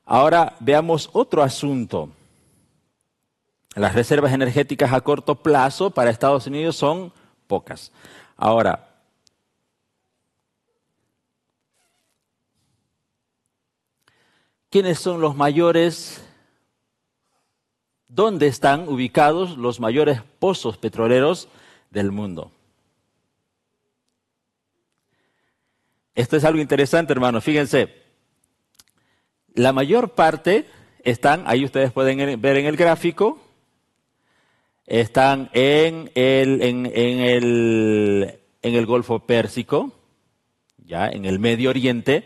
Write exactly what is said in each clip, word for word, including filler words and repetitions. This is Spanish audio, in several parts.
Ahora veamos otro asunto. Las reservas energéticas a corto plazo para Estados Unidos son pocas. Ahora, ¿quiénes son los mayores? ¿Dónde están ubicados los mayores pozos petroleros del mundo? Esto es algo interesante, hermanos. Fíjense, la mayor parte están, ahí ustedes pueden ver en el gráfico, están en el, en, en el, en el Golfo Pérsico, ya en el Medio Oriente.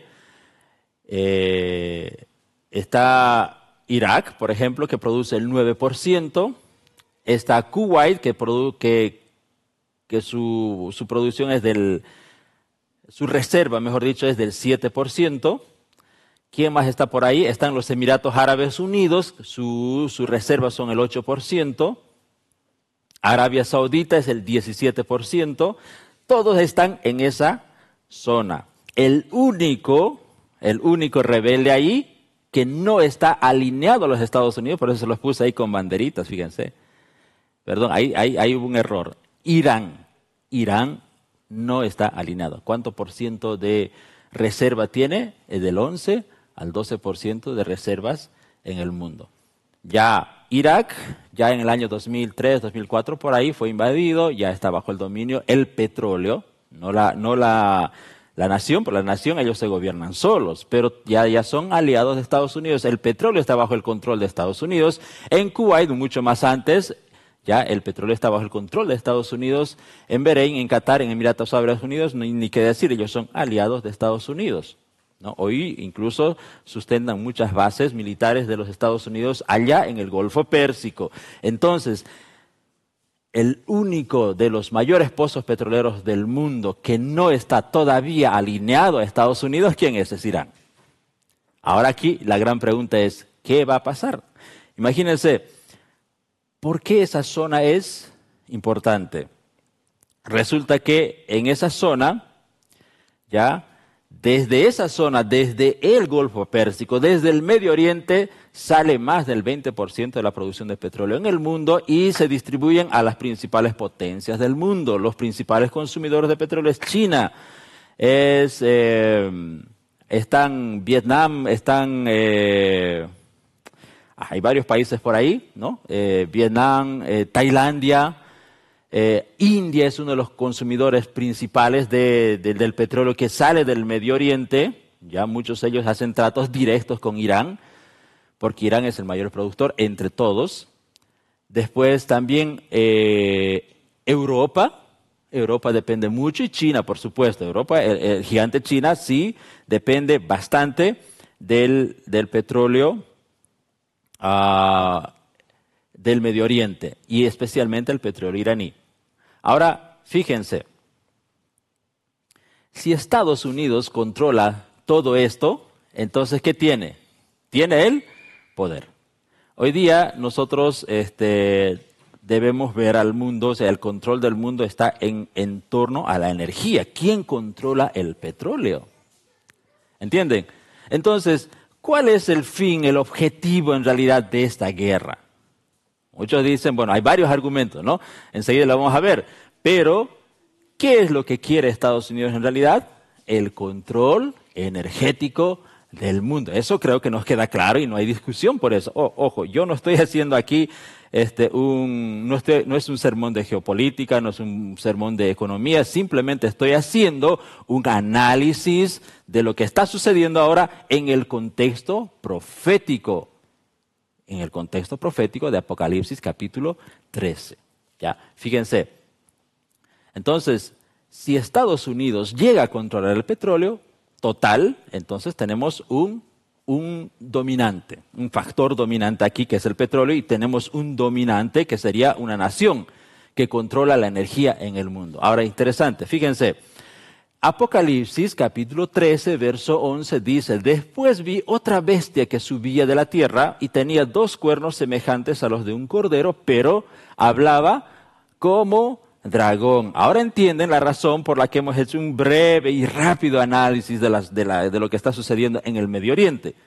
Eh, está Irak, por ejemplo, que produce el nueve por ciento. Está Kuwait, que, produ que, que su, su producción es del, su reserva, mejor dicho, es del siete por ciento. ¿Quién más está por ahí? Están los Emiratos Árabes Unidos, su, su reserva son el ocho por ciento. Arabia Saudita es el diecisiete por ciento. Todos están en esa zona. El único, el único rebelde ahí que no está alineado a los Estados Unidos, por eso se los puse ahí con banderitas, fíjense. Perdón, ahí, ahí, ahí hubo un error. Irán. Irán no está alineado. ¿Cuánto por ciento de reserva tiene? Es del once al doce por ciento de reservas en el mundo. Ya Irak, ya en el año dos mil tres, dos mil cuatro, por ahí fue invadido, ya está bajo el dominio el petróleo, no la, no la, la nación, por la nación ellos se gobiernan solos, pero ya, ya son aliados de Estados Unidos. El petróleo está bajo el control de Estados Unidos. En Kuwait, mucho más antes, ya el petróleo está bajo el control de Estados Unidos. En Bahrein, en Qatar, en Emiratos Árabes Unidos, ni, ni qué decir, ellos son aliados de Estados Unidos, ¿no? Hoy incluso sustentan muchas bases militares de los Estados Unidos allá en el Golfo Pérsico. Entonces, el único de los mayores pozos petroleros del mundo que no está todavía alineado a Estados Unidos, ¿quién es? Es Irán. Ahora aquí la gran pregunta es, ¿qué va a pasar? Imagínense, ¿por qué esa zona es importante? Resulta que en esa zona, ya, desde esa zona, desde el Golfo Pérsico, desde el Medio Oriente, sale más del veinte por ciento de la producción de petróleo en el mundo y se distribuyen a las principales potencias del mundo. Los principales consumidores de petróleo es China, es, eh, están Vietnam, están, eh, hay varios países por ahí, ¿no? Eh, Vietnam, eh, Tailandia. Eh, India es uno de los consumidores principales de, de, del petróleo que sale del Medio Oriente. Ya muchos de ellos hacen tratos directos con Irán, porque Irán es el mayor productor entre todos. Después también eh, Europa. Europa depende mucho y China, por supuesto. Europa, el, el gigante China, sí depende bastante del, del petróleo uh, del Medio Oriente y especialmente el petróleo iraní. Ahora, fíjense, si Estados Unidos controla todo esto, entonces, ¿qué tiene? Tiene el poder. Hoy día nosotros este, debemos ver al mundo, o sea, el control del mundo está en, en torno a la energía. ¿Quién controla el petróleo? ¿Entienden? Entonces, ¿cuál es el fin, el objetivo en realidad de esta guerra? Muchos dicen, bueno, hay varios argumentos, ¿no? Enseguida lo vamos a ver. Pero, ¿qué es lo que quiere Estados Unidos en realidad? El control energético del mundo. Eso creo que nos queda claro y no hay discusión por eso. Oh, ojo, yo no estoy haciendo aquí este, un, no, estoy, no es un sermón de geopolítica, no es un sermón de economía, simplemente estoy haciendo un análisis de lo que está sucediendo ahora en el contexto profético. En el contexto profético de Apocalipsis capítulo trece. ¿Ya? Fíjense. Entonces, si Estados Unidos llega a controlar el petróleo total, entonces tenemos un, un dominante, un factor dominante aquí que es el petróleo y tenemos un dominante que sería una nación que controla la energía en el mundo. Ahora, interesante, fíjense. Apocalipsis capítulo trece, verso once dice, después vi otra bestia que subía de la tierra y tenía dos cuernos semejantes a los de un cordero, pero hablaba como dragón. Ahora entienden la razón por la que hemos hecho un breve y rápido análisis de, las, de, la, de lo que está sucediendo en el Medio Oriente.